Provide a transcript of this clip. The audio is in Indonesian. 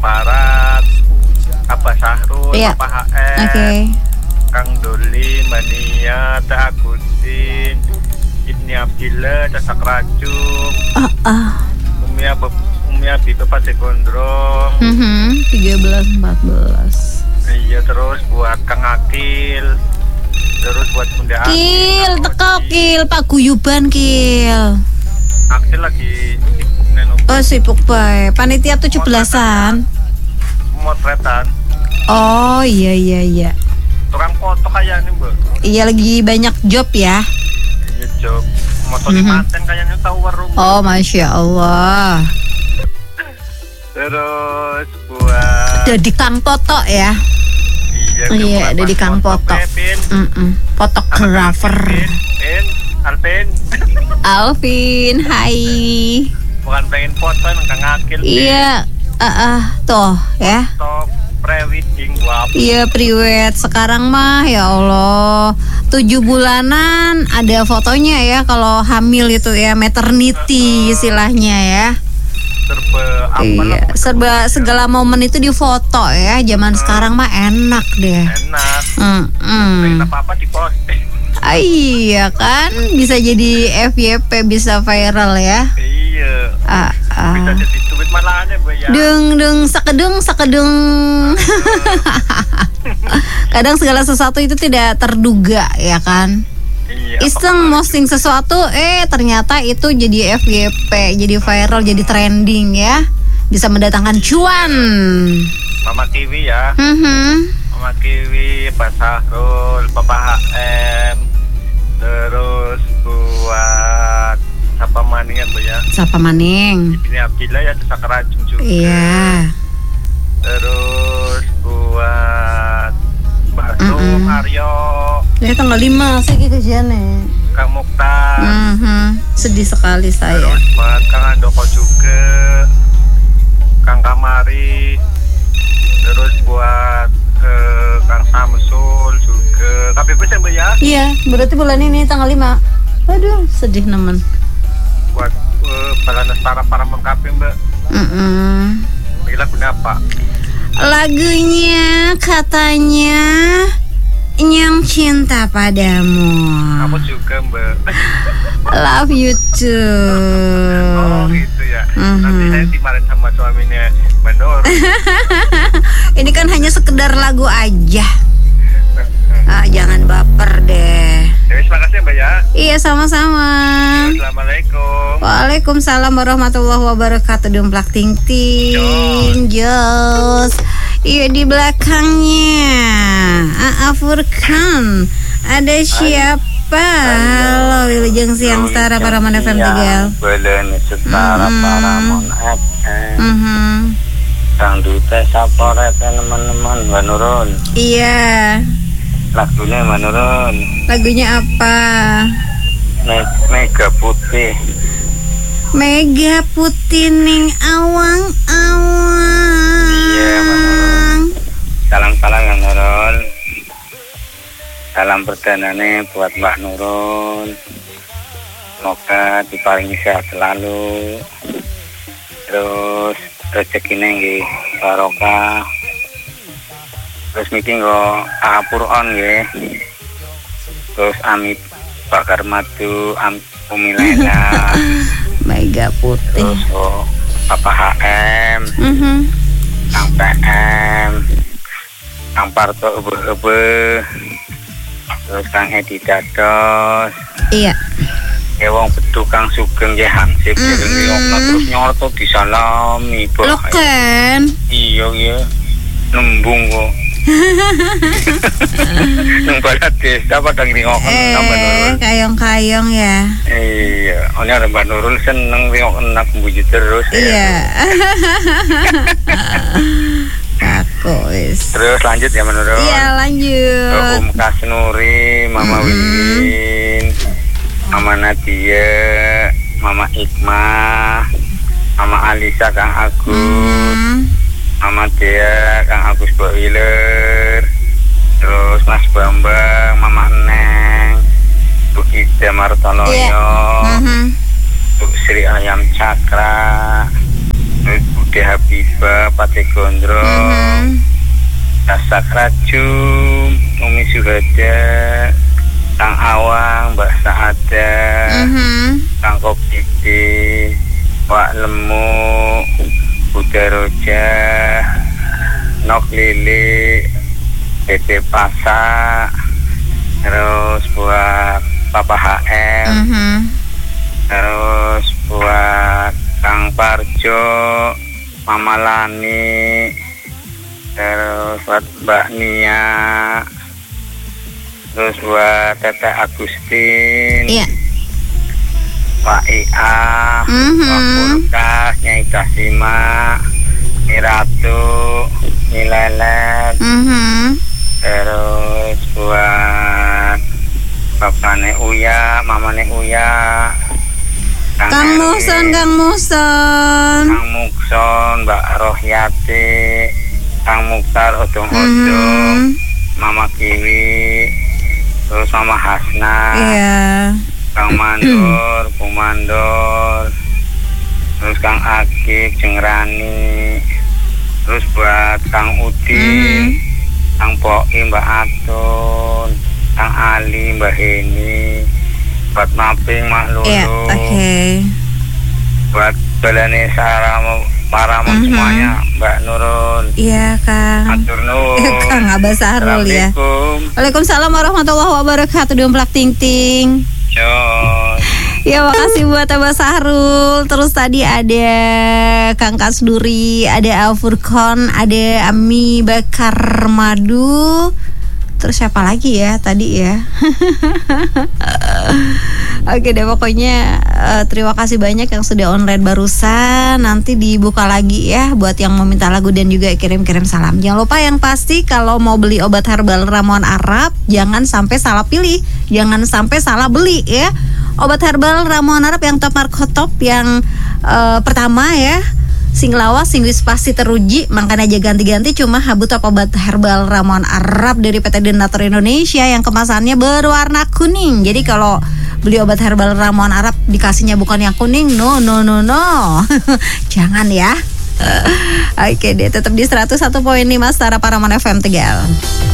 Parat, Abah Sahrul, Iya. Papa HM, Oke. Kang Doli, Mania, Teh Agustin, Ibni Abdillah, Casak Racung, Umi Abito Pate Gondrong. 13 14. Iya, terus buat Kang Akil, terus buat Bunda Kil, Akil, teko Kil, Pak Guyuban Kil. Akil lagi sibuk neno Oh, sibuk bae. Panitia 17-an. motretan, Oh, iya. tukang foto kayak nih Mbak. Iya, lagi banyak job ya. Iya job, motor di Manten kayaknya tahu warung. Oh, Masya Allah. Terus buat Jadi Kang Toto ya. Iya, jadi Kang Poto. Fotografer. Alvin, Alvin, hai. bukan pengen foto yang Kang Akil. Iya, tuh ya. Top pre-wedding gua. Iya, priwet sekarang mah ya Allah 7 bulanan ada fotonya ya kalau hamil itu ya, maternity istilahnya ya. Serba apa Iya, serba segala momen itu difoto ya. Zaman sekarang mah enak deh. enak. Pengen apa-apa diposting. Iya kan, bisa jadi FYP, bisa viral ya. Iya. Bisa jadi duit malahannya Mbak ya. Dung sakedung. Kadang segala sesuatu itu tidak terduga ya kan. Iya. Iseng posting sesuatu, ternyata itu jadi FYP, jadi viral, jadi trending ya. Bisa mendatangkan cuan. Mama Kiwi ya. Mama Kiwi, Pak Sahrul, Papa HM. Terus buat Sapa Maning ya Mbak ya. Sapa Maning. Ini Abdillah ya, Casak Racung juga. Iya. Terus buat Bakso, Mario, Ya tanggal 5 saya kejadiannya. Kang Mukhtar. Sedih sekali saya. Terus buat Kang Andoko juga, Kang Kamari. Terus buat Kang Samsul juga. KPP ya Mbak ya. Iya, berarti bulan ini tanggal 5. Aduh, sedih nemen. Buat Balanas para mengkapi Mbak. Ini lagunya apa? Lagunya katanya Yang Cinta Padamu. Kamu juga Mbak. Love you too. Oh gitu ya. Nanti saya dimarahin sama suaminya Mbak Nur. Ini kan hanya sekedar lagu aja. Jangan baper deh. Terima kasih Mbak ya. Iya, sama-sama. Assalamualaikum. Waalaikumsalam warahmatullahi wabarakatuh. Dumplak ting ting jos. Iya, di belakangnya Furkan. Ada siapa? Halo, Wilujeng Siang Setara Paramon FM Tegal. Bulan Setara Paramon FM. Kang Duta Sapore teman-teman Mbak Nurul. Iya. Lagunya Mbak Nurul. Lagunya apa? Mega Putih. Mega Putih ning awang-awang. Iya Mbak Nurul. Salam-salam Mbak Nurul. Salam perdanane buat Mbak Nurul. Semoga diparingi sehat selalu. Terus rezekine nggih barokah. Terus meeting kok Apur'on nggih. Terus Amit Bakar Madu, Umi Lena. Mega Putih. Terus Papa HM, Kang PM, Kang Parto Ebe, terus Kang Edi Dados. Iya. Wong Bedu Kang Sugeng ya hansip terus nyorto disalami Lo kan. Iya nembung kok. Nang balat desa padang ngringok Mbak Nurul. Kayong-kayong ya. Iya, ana Mbak Nurul seneng ngringok enak mbuju terus. Iya. Aku wis. Terus lanjut ya Mbak Nurul. Iya, lanjut. Om Kasnuri, Mama Win, Mama Nadia, Mama Ikmah, Mama Alisa Kang Agus, Mama Dea Kang Agus Boiler, terus Mas Bambang, Mama Neng, Bu Ida Martoloyo, Bu Sri Ayam Cakra, Bu Bude Habibah Pate Gondrong, Sasak Rajum, Umi Suhada, Kang Awang, Mbak Saada, Kang Kopiti, Wak Lemu, Bude Roja, Nok Lili, Dede Pasa, terus buat Papa HM, terus buat Kang Parjo, Mama Lani, terus buat Mbak Nia, terus buat Teteh Agustin, Pak Ia, Pak Purkas, Nyai Tasima, Miratu, Nilelet, terus buat Bapakne Uya, Mamane Uya, Kang Mukson, Kang Mukson, Mbak Rohyati, Kang Mukhtar, Odong-odong, Mama Kiwi, terus Mama Hasna, Kang Mandor, Bu Mandor, terus Kang Akik, Jeng Rani, terus buat Kang Udin, Kang Poi, Mbak Atun, Kang Ali, Mbak Heni, buat Maping, Mak Lulu, buat Balane Saramo, Paramon semuanya, Mbak Nurul. Iya, Kang. Atur nuhun. Kang Abah Sahrul ya. Waalaikumsalam warahmatullahi wabarakatuh. Diumplak ting ting. Ya, makasih buat Abah Sahrul. Terus tadi ada Kang Kasduri, ada Alfurkon, ada Ami Bakar Madu. Terus siapa lagi ya tadi ya? Oke deh, pokoknya terima kasih banyak yang sudah online barusan. Nanti dibuka lagi ya buat yang mau minta lagu dan juga kirim-kirim salam. Jangan lupa yang pasti kalau mau beli obat herbal ramuan Arab, jangan sampai salah pilih, jangan sampai salah beli ya. Obat herbal ramuan Arab yang top markotop yang pertama ya, sing lawas sing wis pasti teruji, makanya aja ganti-ganti cuma Habu Top obat herbal ramuan Arab dari PT Denatur Indonesia yang kemasannya berwarna kuning. Jadi kalau beli obat herbal ramuan Arab dikasihnya bukan yang kuning, no. Jangan ya. Oke deh, tetap di 101.5 Stara Paraman FM Tegal.